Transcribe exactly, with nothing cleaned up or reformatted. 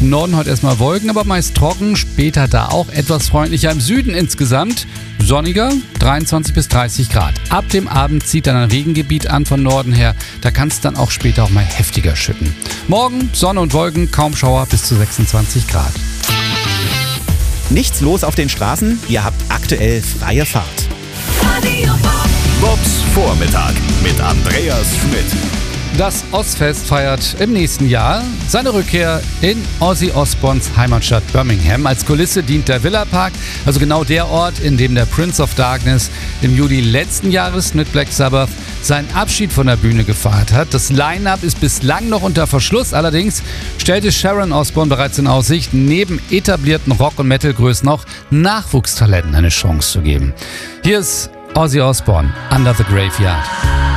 Im Norden heute erstmal Wolken, aber meist trocken. Später da auch etwas freundlicher. Im Süden insgesamt sonniger, dreiundzwanzig bis dreißig Grad. Ab dem Abend zieht dann ein Regengebiet an von Norden her. Da kann es dann auch später auch mal heftiger schütten. Morgen Sonne und Wolken, kaum Schauer bis zu sechsundzwanzig Grad. Nichts los auf den Straßen? Ihr habt aktuell freie Fahrt. Bobs Vormittag mit Andreas Schmidt. Das Ozzfest feiert im nächsten Jahr seine Rückkehr in Ozzy Osbournes Heimatstadt Birmingham. Als Kulisse dient der Villa Park, also genau der Ort, in dem der Prince of Darkness im Juli letzten Jahres mit Black Sabbath seinen Abschied von der Bühne gefeiert hat. Das Line-Up ist bislang noch unter Verschluss, allerdings stellte Sharon Osbourne bereits in Aussicht, neben etablierten Rock- und Metal-Größen auch Nachwuchstalenten eine Chance zu geben. Hier ist Ozzy Osbourne, Under the Graveyard.